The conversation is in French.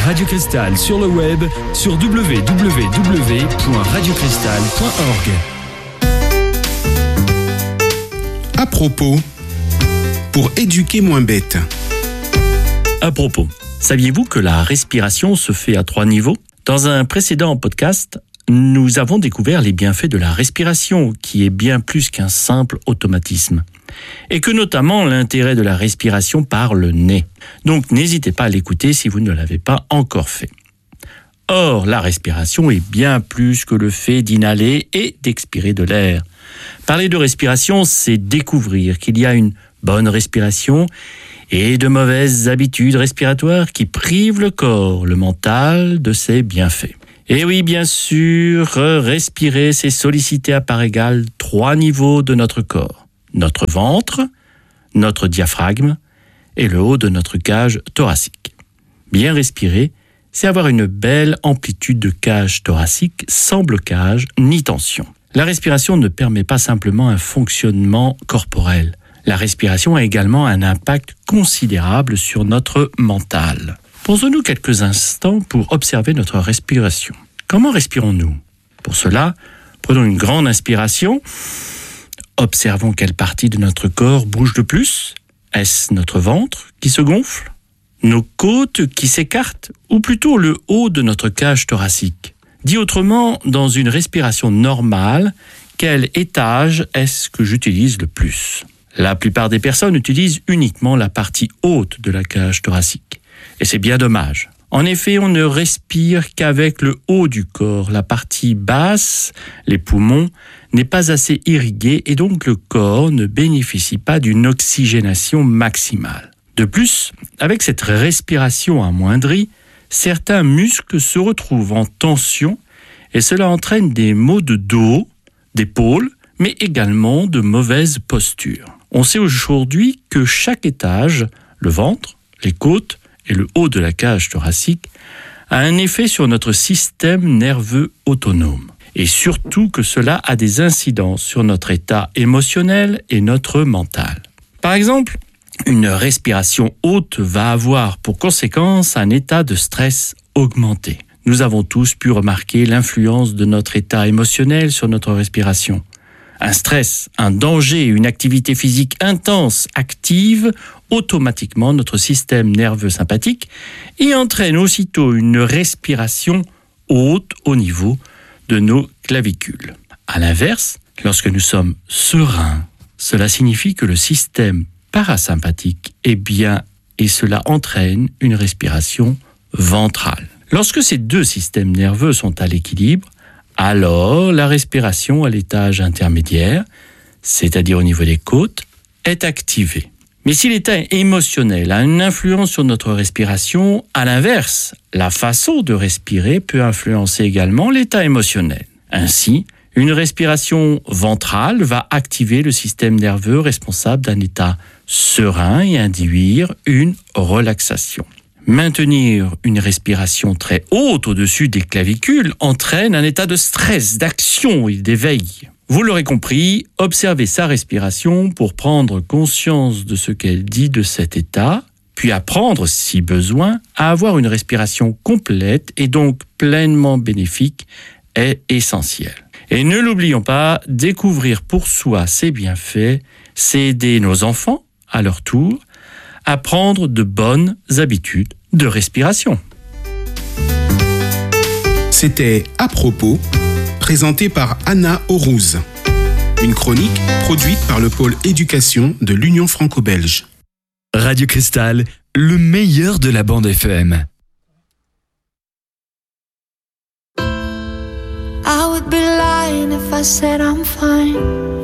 Radio Cristal sur le web sur www.radiocristal.org. À propos, pour éduquer moins bête. À propos, saviez-vous que la respiration se fait à 3 niveaux ? Dans un précédent podcast, nous avons découvert les bienfaits de la respiration, qui est bien plus qu'un simple automatisme. Et que notamment l'intérêt de la respiration par le nez. Donc n'hésitez pas à l'écouter si vous ne l'avez pas encore fait. Or, la respiration est bien plus que le fait d'inhaler et d'expirer de l'air. Parler de respiration, c'est découvrir qu'il y a une bonne respiration et de mauvaises habitudes respiratoires qui privent le corps, le mental, de ses bienfaits. Et oui, bien sûr, respirer, c'est solliciter à part égale 3 niveaux de notre corps. Notre ventre, notre diaphragme et le haut de notre cage thoracique. Bien respirer, c'est avoir une belle amplitude de cage thoracique sans blocage ni tension. La respiration ne permet pas simplement un fonctionnement corporel. La respiration a également un impact considérable sur notre mental. Posons-nous quelques instants pour observer notre respiration. Comment respirons-nous ? Pour cela, prenons une grande inspiration. Observons quelle partie de notre corps bouge le plus. Est-ce notre ventre qui se gonfle ? Nos côtes qui s'écartent ? Ou plutôt le haut de notre cage thoracique ? Dit autrement, dans une respiration normale, quel étage est-ce que j'utilise le plus ? La plupart des personnes utilisent uniquement la partie haute de la cage thoracique. Et c'est bien dommage. En effet, on ne respire qu'avec le haut du corps. La partie basse, les poumons, n'est pas assez irriguée et donc le corps ne bénéficie pas d'une oxygénation maximale. De plus, avec cette respiration amoindrie, certains muscles se retrouvent en tension et cela entraîne des maux de dos, d'épaule, mais également de mauvaises postures. On sait aujourd'hui que chaque étage, le ventre, les côtes et le haut de la cage thoracique, a un effet sur notre système nerveux autonome. Et surtout que cela a des incidences sur notre état émotionnel et notre mental. Par exemple, une respiration haute va avoir pour conséquence un état de stress augmenté. Nous avons tous pu remarquer l'influence de notre état émotionnel sur notre respiration. Un stress, un danger, une activité physique intense active automatiquement notre système nerveux sympathique et entraîne aussitôt une respiration haute au niveau de nos clavicules. À l'inverse, lorsque nous sommes sereins, cela signifie que le système parasympathique est bien et cela entraîne une respiration ventrale. Lorsque ces 2 systèmes nerveux sont à l'équilibre, alors la respiration à l'étage intermédiaire, c'est-à-dire au niveau des côtes, est activée. Mais si l'état émotionnel a une influence sur notre respiration, à l'inverse, la façon de respirer peut influencer également l'état émotionnel. Ainsi, une respiration ventrale va activer le système nerveux responsable d'un état serein et induire une relaxation. Maintenir une respiration très haute au-dessus des clavicules entraîne un état de stress, d'action et d'éveil. Vous l'aurez compris, observez sa respiration pour prendre conscience de ce qu'elle dit de cet état, puis apprendre, si besoin, à avoir une respiration complète et donc pleinement bénéfique est essentiel. Et ne l'oublions pas, découvrir pour soi ses bienfaits, c'est aider nos enfants, à leur tour, à prendre de bonnes habitudes de respiration. C'était À propos, présenté par Anna Aurouz. Une chronique produite par le pôle éducation de l'Union franco-belge. Radio Cristal, le meilleur de la bande FM. I would be lying if I said I'm fine.